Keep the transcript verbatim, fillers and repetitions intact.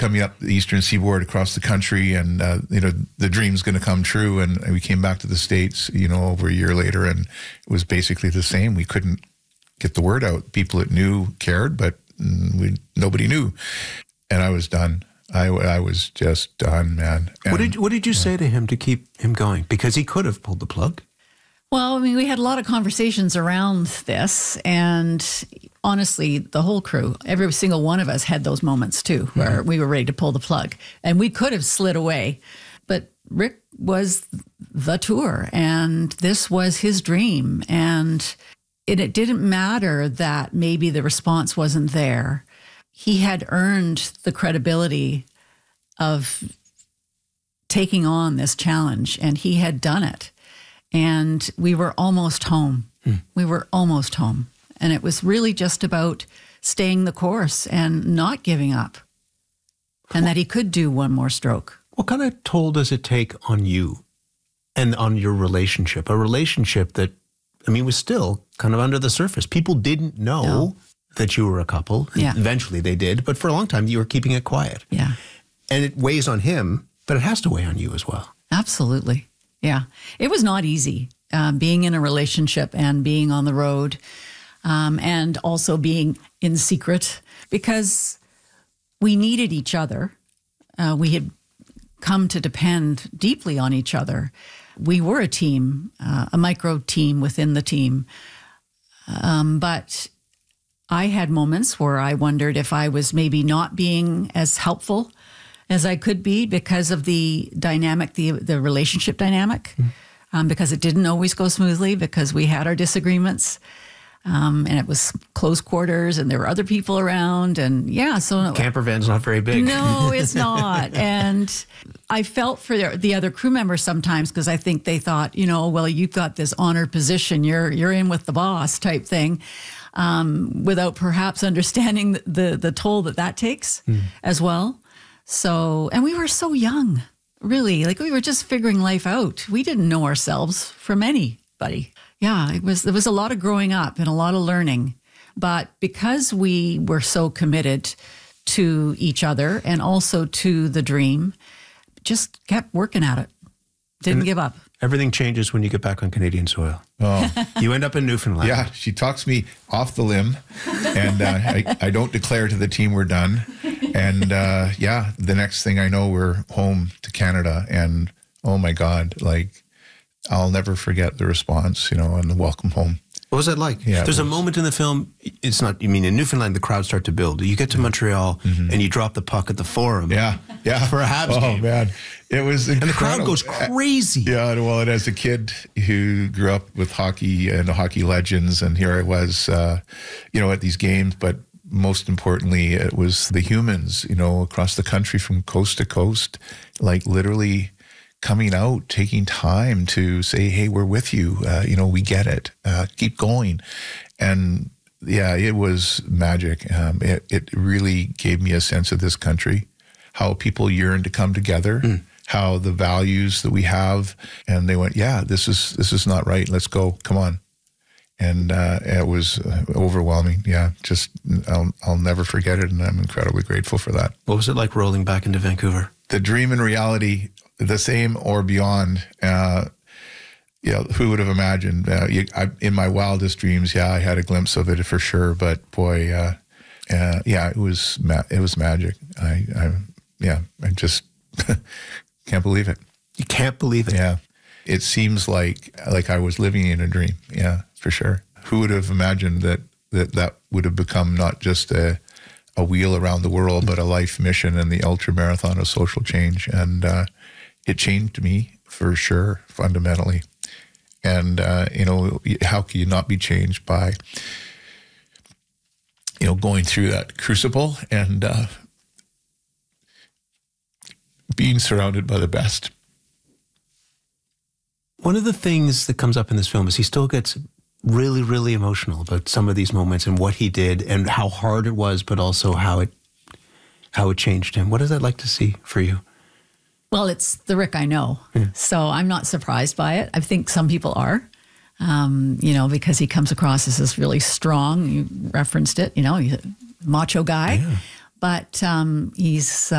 coming up the Eastern Seaboard across the country, and uh, you know, the dream's going to come true. And we came back to the States, you know, over a year later, and it was basically the same. We couldn't get the word out. People that knew cared, but we nobody knew, and I was done. I, I was just done, man. And, what did what did you yeah. say to him to keep him going? Because he could have pulled the plug. Well, I mean, we had a lot of conversations around this, and honestly, the whole crew, every single one of us had those moments too, where mm-hmm. we were ready to pull the plug, and we could have slid away. But Rick was the tour, and this was his dream, and it, it didn't matter that maybe the response wasn't there. He had earned the credibility of taking on this challenge, and he had done it. And we were almost home. Hmm. We were almost home. And it was really just about staying the course and not giving up. And that he could do one more stroke. What kind of toll does it take on you and on your relationship? A relationship that, I mean, was still kind of under the surface. People didn't know no. that you were a couple. Yeah. Eventually they did. But for a long time, you were keeping it quiet. Yeah. And it weighs on him, but it has to weigh on you as well. Absolutely. Yeah. It was not easy uh, being in a relationship and being on the road um, and also being in secret, because we needed each other. Uh, we had come to depend deeply on each other. We were a team, uh, a micro team within the team. Um, but I had moments where I wondered if I was maybe not being as helpful as I could be because of the dynamic, the the relationship dynamic, mm. um, because it didn't always go smoothly, because we had our disagreements, um, and it was close quarters, and there were other people around, and yeah, so camper van's not very big. No, it's not. And I felt for the, the other crew members sometimes, because I think they thought, you know, well, you've got this honored position, you're you're in with the boss type thing, um, without perhaps understanding the the, the toll that that takes mm. as well. So, and we were so young, really, like we were just figuring life out. We didn't know ourselves from anybody. Yeah, it was, there was a lot of growing up and a lot of learning, but because we were so committed to each other and also to the dream, just kept working at it. Didn't and give up. Everything changes when you get back on Canadian soil. Oh. You end up in Newfoundland. Yeah, she talks me off the limb, and uh, I, I don't declare to the team we're done. And uh, yeah, the next thing I know, we're home to Canada, and oh my God, like I'll never forget the response, you know, and the welcome home. What was that like? Yeah, There's a moment in the film, it's not, you mean in Newfoundland, the crowds start to build. You get to Montreal mm-hmm. and you drop the puck at the Forum. Yeah, yeah. For a Habs oh, game. Oh, man. It was incredible. And the crowd goes crazy. Yeah, well, and as a kid who grew up with hockey and hockey legends, and here I was, uh, you know, at these games, but most importantly, it was the humans, you know, across the country from coast to coast, like literally coming out, taking time to say, hey, we're with you. Uh, you know, we get it. Uh, keep going. And yeah, it was magic. Um, it, it really gave me a sense of this country, how people yearn to come together, mm. how the values that we have. And they went, yeah, this is, this is not right. Let's go. Come on. And uh, it was uh, overwhelming. Yeah, just I'll, I'll never forget it. And I'm incredibly grateful for that. What was it like rolling back into Vancouver? The dream and reality, the same or beyond. Uh, yeah, who would have imagined? Uh, you, I, in my wildest dreams, yeah, I had a glimpse of it for sure. But boy, uh, uh, yeah, it was ma- it was magic. I, I yeah, I just can't believe it. You can't believe it. Yeah, it seems like like I was living in a dream. Yeah, for sure. Who would have imagined that that that would have become not just a a wheel around the world, but a life mission and the ultra marathon of social change. And uh, it changed me for sure, fundamentally. And, uh, you know, how can you not be changed by, you know, going through that crucible and uh, being surrounded by the best. One of the things that comes up in this film is he still gets really, really emotional about some of these moments and what he did and how hard it was, but also how it how it changed him. What is that like to see for you? Well, it's the Rick I know. Yeah. So I'm not surprised by it. I think some people are, um, you know, because he comes across as this really strong, you referenced it, you know, he's a macho guy. Yeah. But um, he's... Uh,